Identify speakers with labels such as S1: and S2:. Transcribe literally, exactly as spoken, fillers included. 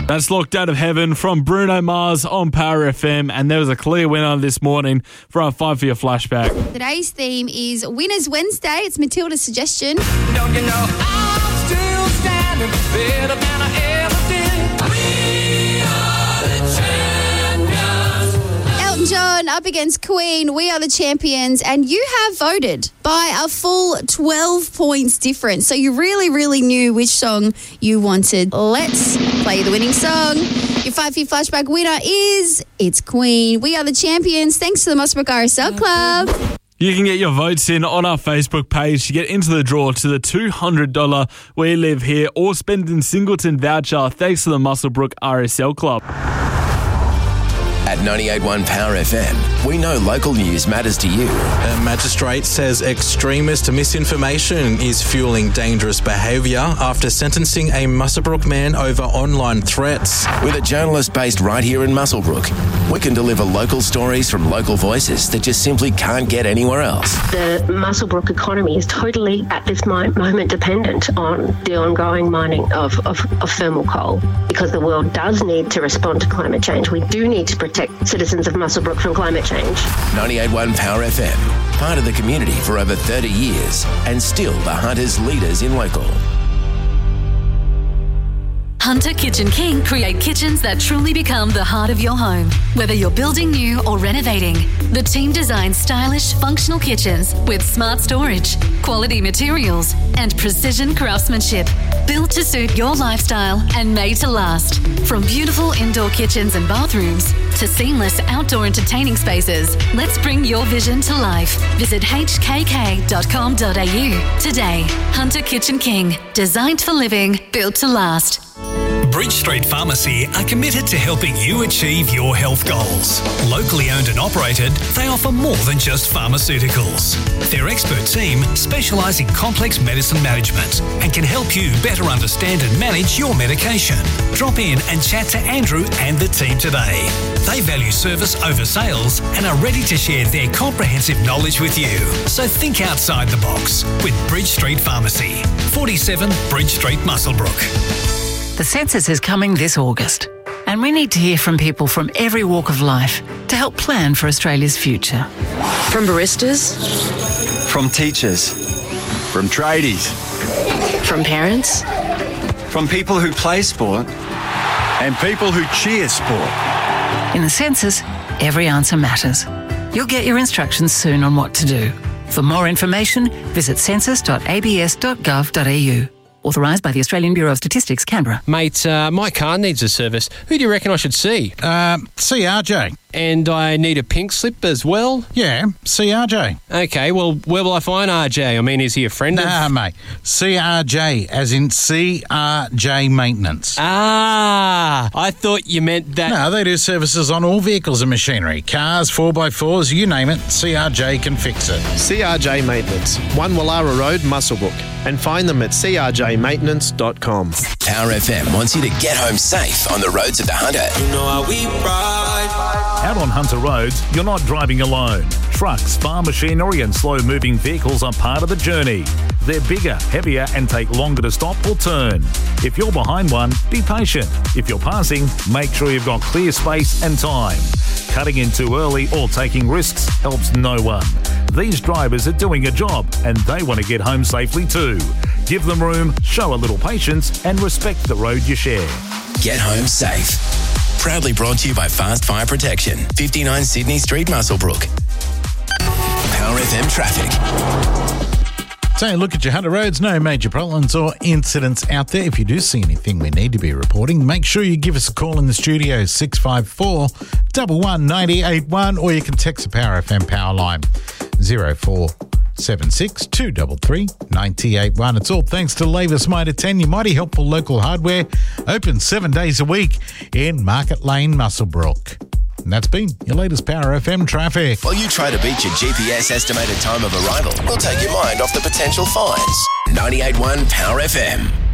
S1: That's Locked Out of Heaven from Bruno Mars on Power F M, and there was a clear winner this morning for our five for your flashback.
S2: Today's theme is Winners Wednesday. It's Matilda's suggestion.
S3: Don't you know I'm still standing better than I ever did. We are the champions.
S2: Elton John up against Queen. We are the champions, and you have voted by a full twelve points difference. So you really, really knew which song you wanted. Let's play the winning song. Your five for your flashback winner is It's Queen. We are the champions. Thanks to the Mossbrook R S L Club.
S1: You can get your votes in on our Facebook page to get into the draw to the two hundred dollars We Live Here or Spend in Singleton voucher thanks to the Muswellbrook R S L Club.
S4: At ninety-eight point one Power F M, we know local news matters to you.
S5: A magistrate says extremist misinformation is fueling dangerous behaviour after sentencing a Muswellbrook man over online threats.
S4: With a journalist based right here in Muswellbrook, we can deliver local stories from local voices that just simply can't get anywhere else.
S6: The Muswellbrook economy is totally at this moment dependent on the ongoing mining of, of, of thermal coal, because the world does need to respond to climate change. We do need to protect citizens of Muswellbrook from climate change.
S4: ninety-eight point one Power F M, part of the community for over thirty years and still the Hunters leaders in local.
S7: Hunter Kitchen King create kitchens that truly become the heart of your home. Whether you're building new or renovating, the team designs stylish, functional kitchens with smart storage, quality materials, and precision craftsmanship. Built to suit your lifestyle and made to last. From beautiful indoor kitchens and bathrooms to seamless outdoor entertaining spaces, let's bring your vision to life. Visit h k k dot com dot a u today. Hunter Kitchen King, designed for living, built to last.
S8: Bridge Street Pharmacy are committed to helping you achieve your health goals. Locally owned and operated, they offer more than just pharmaceuticals. Their expert team specialise in complex medicine management and can help you better understand and manage your medication. Drop in and chat to Andrew and the team today. They value service over sales and are ready to share their comprehensive knowledge with you. So think outside the box with Bridge Street Pharmacy, forty-seven Bridge Street, Muswellbrook.
S9: The census is coming this August, and we need to hear from people from every walk of life to help plan for Australia's future.
S10: From baristas,
S11: from teachers, from tradies,
S10: from parents,
S11: from people who play sport, and people who cheer sport.
S9: In the census, every answer matters. You'll get your instructions soon on what to do. For more information, visit census dot a b s dot gov dot a u. Authorised by the Australian Bureau of Statistics, Canberra.
S12: Mate, uh, my car needs a service. Who do you reckon I should see?
S13: Uh, see R J.
S12: And I need a pink slip as well?
S13: Yeah, see R J.
S12: Okay, well, where will I find R J? I mean, is he a friend
S13: nah,
S12: of...
S13: Nah, mate. C R J, as in C R J Maintenance.
S12: Ah, I thought you meant that...
S13: No, they do services on all vehicles and machinery. Cars, four by fours, you name it, C R J can fix it.
S14: C R J Maintenance, one Wallara Road, Muswellbrook. And find them at c r j maintenance dot com.
S4: Power F M wants you to get home safe on the roads of the Hunter.
S3: You know how we ride.
S15: Out on Hunter roads, you're not driving alone. Trucks, farm machinery and slow-moving vehicles are part of the journey. They're bigger, heavier and take longer to stop or turn. If you're behind one, be patient. If you're passing, make sure you've got clear space and time. Cutting in too early or taking risks helps no one. These drivers are doing a job and they want to get home safely too. Give them room, show a little patience and respect the road you share.
S4: Get home safe. Proudly brought to you by Fast Fire Protection, fifty-nine Sydney Street, Muswellbrook. Power F M traffic.
S13: So look at your Hunter roads, no major problems or incidents out there. If you do see anything we need to be reporting, make sure you give us a call in the studio, six five four, one one, nine eight one, or you can text the Power F M power line, zero four seven six, two three three, nine eight one. It's all thanks to Lavis Mitre ten, your mighty helpful local hardware, open seven days a week in Market Lane, Muswellbrook. And that's been your latest Power F M traffic.
S4: While you try to beat your G P S estimated time of arrival, we'll take your mind off the potential fines. ninety-eight point one Power F M.